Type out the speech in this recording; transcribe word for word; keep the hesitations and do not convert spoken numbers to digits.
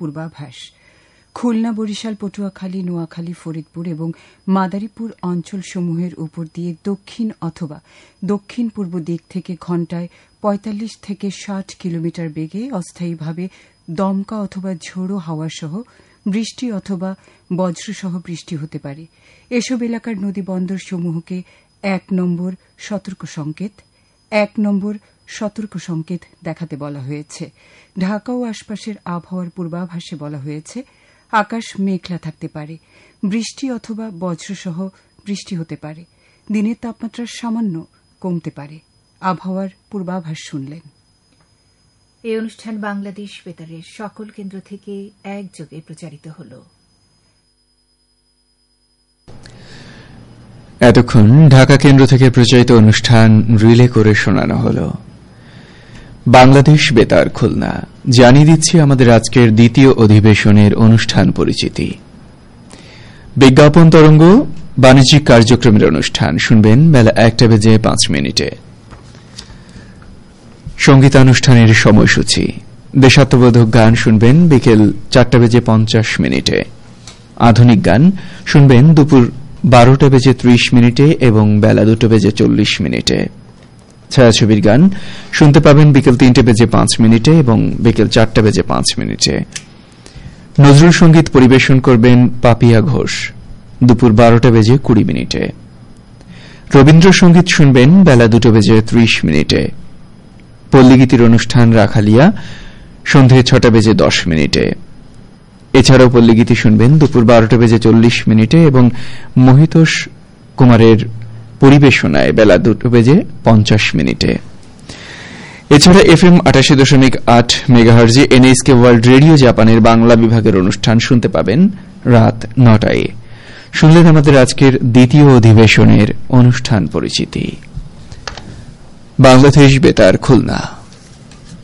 পূর্বাভাস। খুলনা, বরিশাল, পটুয়াখালী, নোয়াখালী, ফরিদপুর এবং মাদারীপুর অঞ্চলসমূহের উপর দিয়ে দক্ষিণ অথবা দক্ষিণ পূর্ব দিক থেকে ঘণ্টায় পঁয়তাল্লিশ থেকে ষাট কিলোমিটার বেগে অস্থায়ীভাবে দমকা অথবা ঝোড়ো হাওয়াসহ বৃষ্টি অথবা বজ্রসহ বৃষ্টি হতে পারে। এসব এলাকার নদী বন্দর সমূহকে এক নম্বর সতর্ক সংকেত এক নম্বর সতর্ক সংকেত দেখাতে বলা হয়েছে। ঢাকা ও আশপাশের আবহাওয়ার পূর্বাভাসে বলা হয়েছে, আকাশ মেঘলা থাকতে পারে, বৃষ্টি অথবা বজ্রসহ বৃষ্টি হতে পারে, দিনের তাপমাত্রা সামান্য কমতে পারে। আবহাওয়ার পূর্বাভাস শুনলেন। এই অনুষ্ঠান বাংলাদেশ বেতারের সকল কেন্দ্র থেকে একযোগে প্রচারিত হল। এতক্ষণ ঢাকা কেন্দ্র থেকে প্রচারিত অনুষ্ঠান রিলে করে শোনানো হল। বাংলাদেশ বেতার খুলনা জানিয়ে দিচ্ছি আমাদের আজকের দ্বিতীয় অধিবেশনের অনুষ্ঠান পরিচিতি। বিজ্ঞাপন তরঙ্গ বাণিজ্যিক কার্যক্রমের অনুষ্ঠান শুনবেন বেলা একটা বেজে পাঁচ মিনিটে। সঙ্গীতানুষ্ঠানের সময়সূচি দেশাত্মবোধক গান শুনবেন বিকেল চারটা বেজে পঞ্চাশ মিনিটে। আধুনিক গান শুনবেন দুপুর বারোটা বেজে ত্রিশ মিনিটে এবং বেলা দুটো বেজে চল্লিশ মিনিটে। ছায়াছবির গান শুনতে পাবেন বিকেল তিনটে বেজে পাঁচ মিনিটে এবং বিকেল চারটা বেজে পাঁচ মিনিটে। নজরুল সঙ্গীত পরিবেশন করবেন পাপিয়া ঘোষ দুপুর বারোটা বেজে কুড়ি মিনিটে। রবীন্দ্রসঙ্গীত শুনবেন বেলা দুটো বেজে ত্রিশ মিনিটে। পল্লীগীতির অনুষ্ঠান রাখালিয়া সন্ধে ছটা বেজে দশ মিনিটে। এছাড়াও পল্লীগীতি শুনবেন দুপুর বারোটা বেজে চল্লিশ মিনিটে এবং মহিতোষ কুমারের পরিবেশনায় বেলা দুটো বেজে পঞ্চাশ মিনিটে। এছাড়া এফ এম আটাশি দশমিক আট মেগাহার্জি এনএসকে ওয়ার্ল্ড রেডিও জাপানের বাংলা বিভাগের অনুষ্ঠান শুনতে পাবেন রাত নটায়। শুনলেন আমাদের আজকের দ্বিতীয় অধিবেশনের অনুষ্ঠান পরিচিতি। বাংলাদেশ বেতার খুলনা।